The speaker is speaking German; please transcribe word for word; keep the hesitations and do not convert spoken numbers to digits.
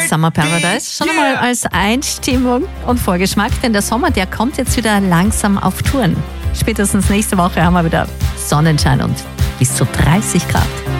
Summer Paradise. Schon einmal als Einstimmung und Vorgeschmack, denn der Sommer, der kommt jetzt wieder langsam auf Touren. Spätestens nächste Woche haben wir wieder Sonnenschein und bis zu dreißig Grad.